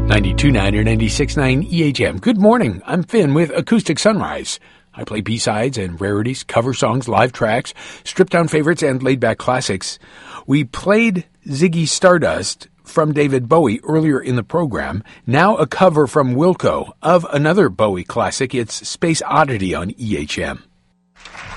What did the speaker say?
92.9 or 96.9 EHM. Good morning. I'm Finn with Acoustic Sunrise. I play B-sides and rarities, cover songs, live tracks, stripped-down favorites, and laid-back classics. We played Ziggy Stardust from David Bowie earlier in the program. Now a cover from Wilco of another Bowie classic. It's Space Oddity on EHM.